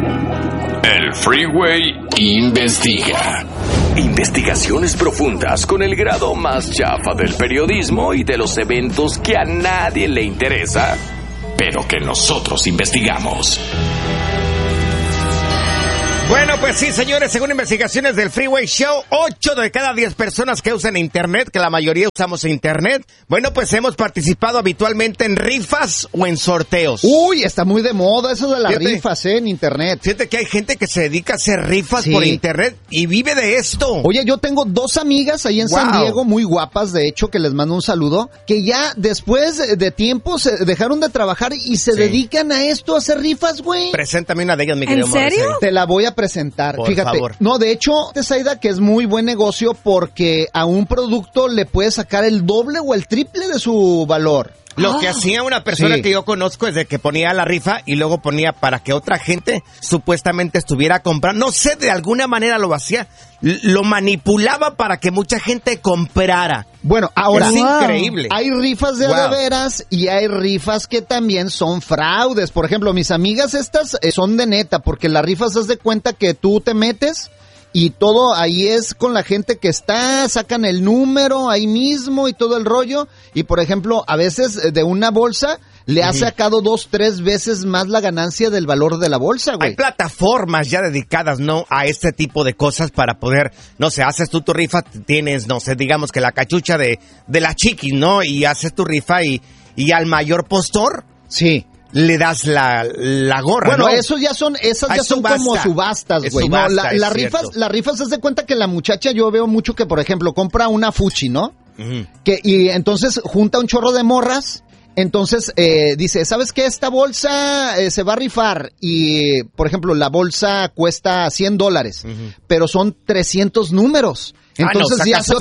El Freeway investiga. Investigaciones profundas con el grado más chafa del periodismo y de los eventos que a nadie le interesa, pero que nosotros investigamos. Bueno, pues sí, señores, según investigaciones del Freeway Show, 8 de cada 10 personas que usan Internet, que la mayoría usamos Internet, bueno, pues hemos participado habitualmente en rifas o en sorteos. Uy, está muy de moda eso de las rifas, en Internet. Fíjate que hay gente que se dedica a hacer rifas por Internet y vive de esto. Oye, yo tengo 2 amigas ahí en San Diego, muy guapas, de hecho, que les mando un saludo, que ya después de tiempo se dejaron de trabajar y se dedican a esto, a hacer rifas, güey. Preséntame una de ellas, mi querido. ¿En serio? Marcelo. Te la voy a presentar. Por Fíjate, favor. No, de hecho, Zaida, que es muy buen negocio porque a un producto le puedes sacar el doble o el triple de su valor. Lo que hacía una persona que yo conozco es de que ponía la rifa y luego ponía para que otra gente supuestamente estuviera comprando. No sé, de alguna manera lo hacía. Lo manipulaba para que mucha gente comprara. Bueno, ahora, es increíble. Hay rifas de veras y hay rifas que también son fraudes. Por ejemplo, mis amigas estas son de neta, porque las rifas haz de cuenta que tú te metes y todo ahí es con la gente que está, sacan el número ahí mismo y todo el rollo. Y por ejemplo, a veces de una bolsa le ha sacado 2, 3 veces más la ganancia del valor de la bolsa, güey. Hay plataformas ya dedicadas, ¿no?, a este tipo de cosas para poder, no sé, haces tú tu rifa, tienes, no sé, digamos que la cachucha de la Chiquis, ¿no? Y haces tu rifa y al mayor postor. Sí. Le das la gorra, bueno, ¿no? Esas ya son como subastas, güey. No, las rifas, haz de cuenta que la muchacha, yo veo mucho que, por ejemplo, compra una Fuchi, ¿no? Y entonces junta un chorro de morras. Entonces dice, ¿sabes qué? Esta bolsa se va a rifar y, por ejemplo, la bolsa cuesta $100, pero son 300 números. Entonces ya sacó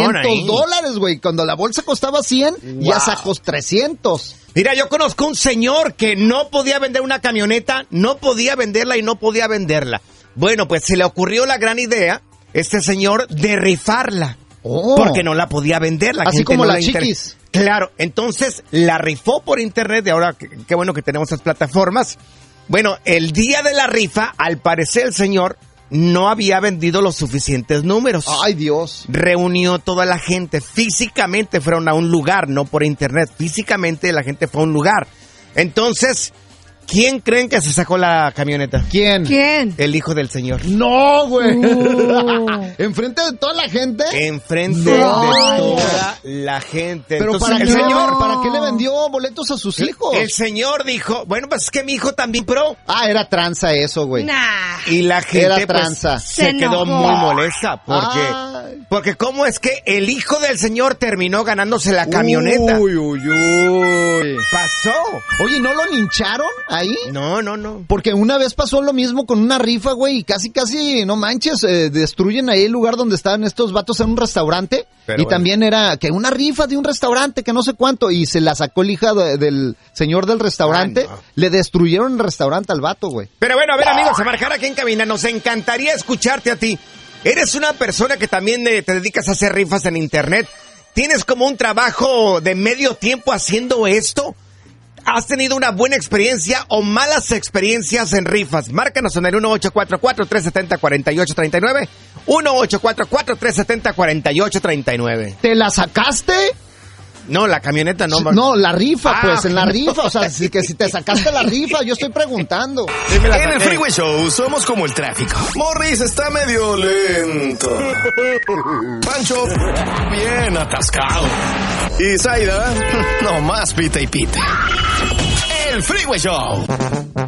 $300, güey. Cuando la bolsa costaba 100, ya sacó 300. Mira, yo conozco un señor que no podía vender una camioneta, no podía venderla y no podía venderla. Bueno, pues se le ocurrió la gran idea, este señor, de rifarla. Porque no la podía vender. Así como la Chiquis. Claro, entonces la rifó por internet y ahora qué bueno que tenemos esas plataformas. Bueno, el día de la rifa, al parecer el señor no había vendido los suficientes números. ¡Ay, Dios! Reunió toda la gente, físicamente fueron a un lugar, no por internet, físicamente la gente fue a un lugar. Entonces, ¿quién creen que se sacó la camioneta? ¿Quién? El hijo del señor. ¡No, güey! ¿Enfrente de toda la gente? Enfrente de toda la gente. Pero entonces, el señor, ¿para qué le vendió boletos a sus hijos? El señor dijo, bueno, pues es que mi hijo también pro. Era tranza eso, güey. Y la gente era tranza. Pues, se quedó muy molesta porque cómo es que el hijo del señor terminó ganándose la camioneta. Uy. Pasó. Oye, ¿no lo lincharon ahí? No. Porque una vez pasó lo mismo con una rifa, güey, y casi, no manches, destruyen ahí el lugar donde estaban estos vatos en un restaurante. Pero y también era que una rifa de un restaurante, que no sé cuánto, y se la sacó el hija del señor del restaurante. No. Le destruyeron el restaurante al vato, güey. Pero bueno, a ver, amigos, a marcar aquí en cabina, nos encantaría escucharte a ti. ¿Eres una persona que también te dedicas a hacer rifas en internet? ¿Tienes como un trabajo de medio tiempo haciendo esto? ¿Has tenido una buena experiencia o malas experiencias en rifas? Márcanos en el 1844-370-4839. 1844-370-4839. ¿Te la sacaste? No, la camioneta no. No, la rifa, pues, en la rifa. O sea, que si te sacaste la rifa, yo estoy preguntando. En el Freeway Show somos como el tráfico. Morris está medio lento. Pancho, bien atascado. Y Zaida, nomás pita y pita. El Freeway Show.